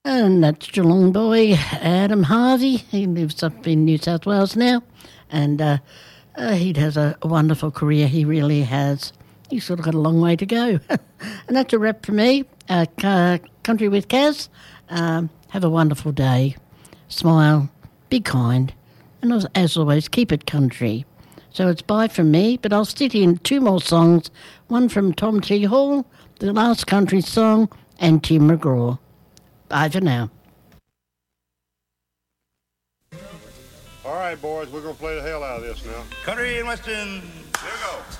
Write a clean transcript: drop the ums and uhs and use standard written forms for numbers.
And that's Geelong boy Adam Harvey. He lives up in New South Wales now, and he has a wonderful career. He really has. He's sort of got a long way to go. And that's a wrap for me. Country with Kaz. Have a wonderful day. Smile. Be kind. And as always, keep it country. So it's bye from me, but I'll stick in two more songs. One from Tom T. Hall, the last country song, and Tim McGraw. Bye for now. All right, boys, we're going to play the hell out of this now. Country and Western. Here we go.